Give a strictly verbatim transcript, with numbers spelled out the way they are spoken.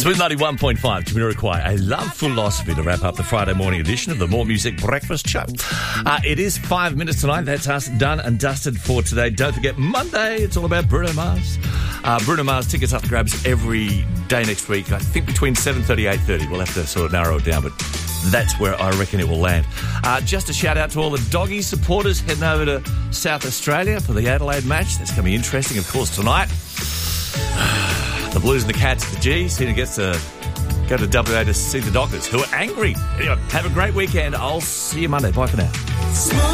Smooth ninety-one point five, Jamiroquai, a love philosophy to wrap up the Friday morning edition of the More Music Breakfast Show. Uh, it is five minutes tonight. That's us done and dusted for today. Don't forget, Monday, it's all about Bruno Mars. Uh, Bruno Mars tickets up for grabs every day next week. I think between seven thirty, eight thirty. We'll have to sort of narrow it down, but that's where I reckon it will land. Uh, just a shout out to all the doggy supporters heading over to South Australia for the Adelaide match. That's going to be interesting, of course, tonight. The Blues and the Cats at the G. Cena gets to go to W A to see the Doctors, who are angry. Anyway, have a great weekend. I'll see you Monday. Bye for now.